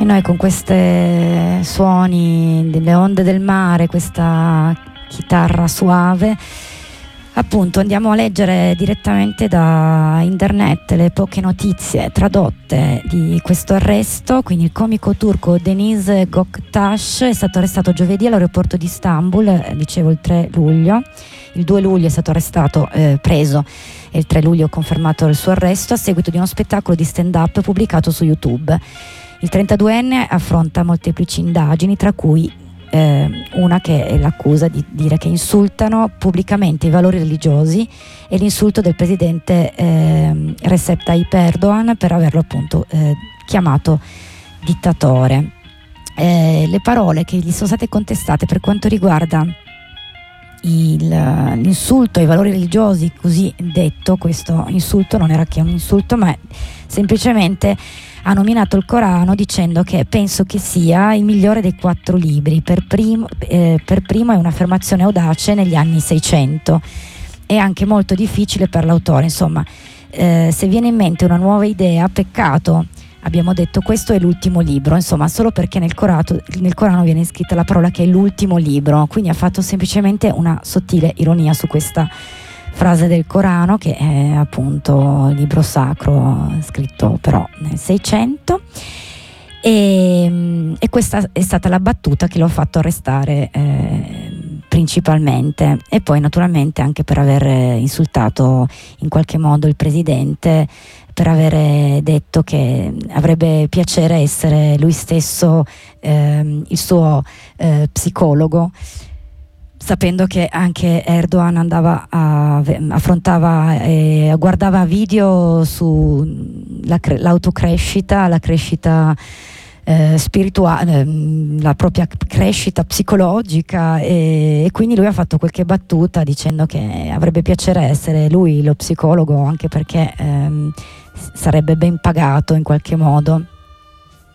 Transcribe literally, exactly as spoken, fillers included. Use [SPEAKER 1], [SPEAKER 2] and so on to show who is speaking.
[SPEAKER 1] noi con questi suoni delle onde del mare, questa chitarra suave, appunto andiamo a leggere direttamente da internet le poche notizie tradotte di questo arresto. Quindi il comico turco Deniz Göktaş è stato arrestato giovedì all'aeroporto di Istanbul, dicevo il tre luglio. Il due luglio è stato arrestato, eh, preso, e il tre luglio confermato il suo arresto a seguito di uno spettacolo di stand-up pubblicato su YouTube. Il trentaduenne affronta molteplici indagini, tra cui eh, una che è l'accusa di dire che insultano pubblicamente i valori religiosi e l'insulto del presidente eh, Recep Tayyip Erdogan per averlo appunto eh, chiamato dittatore. Eh, le parole che gli sono state contestate per quanto riguarda Il, l'insulto ai valori religiosi, così detto, questo insulto non era che un insulto, ma semplicemente ha nominato il Corano dicendo che penso che sia il migliore dei quattro libri. Per primo, eh, per primo è un'affermazione audace negli anni seicento e anche molto difficile per l'autore. Insomma, eh, se viene in mente una nuova idea, peccato. Abbiamo detto questo è l'ultimo libro, insomma, solo perché nel Corano, nel Corano viene scritta la parola che è l'ultimo libro, quindi ha fatto semplicemente una sottile ironia su questa frase del Corano, che è appunto il libro sacro scritto però nel seicento, e, e questa è stata la battuta che lo ha fatto arrestare eh, principalmente, e poi naturalmente anche per aver insultato in qualche modo il presidente, per aver detto che avrebbe piacere essere lui stesso ehm, il suo eh, psicologo, sapendo che anche Erdogan andava a, affrontava e guardava video su la, l'autocrescita, la crescita eh, spirituale, la propria crescita psicologica, e, e quindi lui ha fatto qualche battuta dicendo che avrebbe piacere essere lui lo psicologo, anche perché ehm, sarebbe ben pagato in qualche modo.